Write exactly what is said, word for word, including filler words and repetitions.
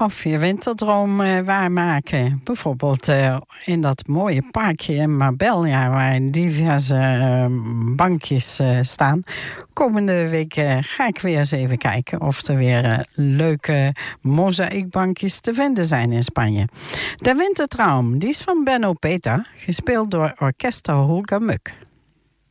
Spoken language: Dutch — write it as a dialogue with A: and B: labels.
A: Of je winterdroom uh, waarmaken. Bijvoorbeeld uh, in dat mooie parkje in Marbella, waar diverse uh, bankjes uh, staan. Komende week uh, ga ik weer eens even kijken of er weer uh, leuke mozaïekbankjes te vinden zijn in Spanje. De Wintertraum, die is van Benno Peter, gespeeld door Orkester Holger Muck.